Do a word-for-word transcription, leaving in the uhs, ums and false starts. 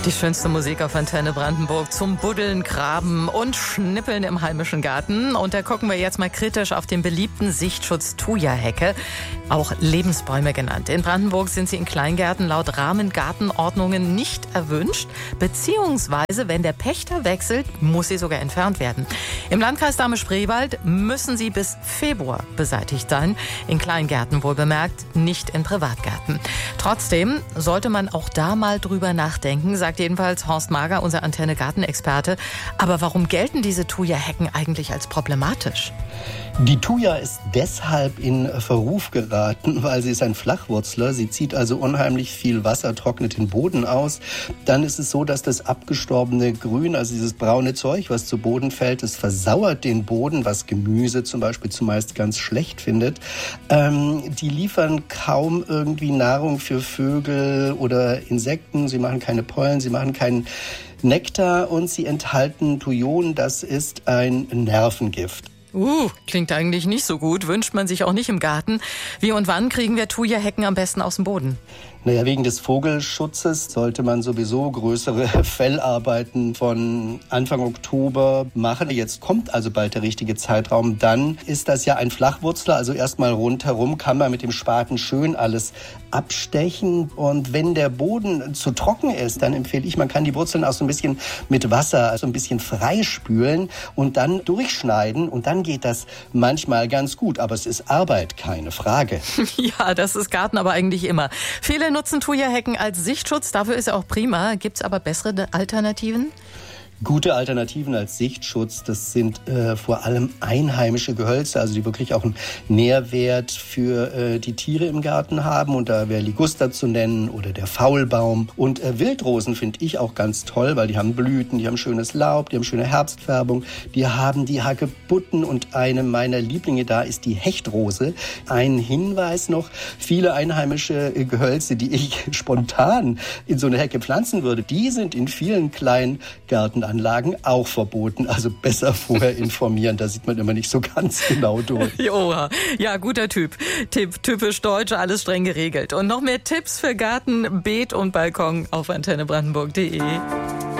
Die schönste Musik auf Antenne Brandenburg zum Buddeln, Graben und Schnippeln im heimischen Garten. Und da gucken wir jetzt mal kritisch auf den beliebten Sichtschutz Thuja-Hecke, auch Lebensbäume genannt. In Brandenburg sind sie in Kleingärten laut Rahmengartenordnungen nicht erwünscht, beziehungsweise wenn der Pächter wechselt, muss sie sogar entfernt werden. Im Landkreis Dahme-Spreewald müssen sie bis Februar beseitigt sein. In Kleingärten wohlbemerkt, nicht in Privatgärten. Trotzdem sollte man auch da mal drüber nachdenken, sagt jedenfalls Horst Mager, unser Antenne-Garten-Experte. Aber warum gelten diese Thuja-Hecken eigentlich als problematisch? Die Thuja ist deshalb in Verruf geraten, weil sie ist ein Flachwurzler. Sie zieht also unheimlich viel Wasser, trocknet den Boden aus. Dann ist es so, dass das abgestorbene Grün, also dieses braune Zeug, was zu Boden fällt, es versauert den Boden, was Gemüse zum Beispiel zumeist ganz schlecht findet. Ähm, die liefern kaum irgendwie Nahrung für Vögel oder Insekten. Sie machen keine Pollen, sie machen keinen Nektar und sie enthalten Thujon. Das ist ein Nervengift. Uh, klingt eigentlich nicht so gut, wünscht man sich auch nicht im Garten. Wie und wann kriegen wir Thuja-Hecken am besten aus dem Boden? Naja, wegen des Vogelschutzes sollte man sowieso größere Fellarbeiten von Anfang Oktober machen. Jetzt kommt also bald der richtige Zeitraum. Dann ist das ja ein Flachwurzler, also erstmal rundherum kann man mit dem Spaten schön alles abstechen. Und wenn der Boden zu trocken ist, dann empfehle ich, man kann die Wurzeln auch so ein bisschen mit Wasser, also ein bisschen freispülen und dann durchschneiden. Und dann geht das manchmal ganz gut. Aber es ist Arbeit, keine Frage. Ja, das ist Garten aber eigentlich immer. Viele nutzen Thuja-Hecken als Sichtschutz, dafür ist er auch prima. Gibt es aber bessere Alternativen? Gute Alternativen als Sichtschutz, das sind äh, vor allem einheimische Gehölze, also die wirklich auch einen Nährwert für äh, die Tiere im Garten haben. Und da wäre Liguster zu nennen oder der Faulbaum. Und äh, Wildrosen finde ich auch ganz toll, weil die haben Blüten, die haben schönes Laub, die haben schöne Herbstfärbung, die haben die Hagebutten und eine meiner Lieblinge da ist die Hechtrose. Ein Hinweis noch, viele einheimische äh, Gehölze, die ich spontan in so eine Hecke pflanzen würde, die sind in vielen kleinen Gärten Anlagen auch verboten. Also besser vorher informieren. Da sieht man immer nicht so ganz genau durch. Joa, ja, guter Typ. Tipp, typisch deutsch, alles streng geregelt. Und noch mehr Tipps für Garten, Beet und Balkon auf antenne brandenburg punkt de.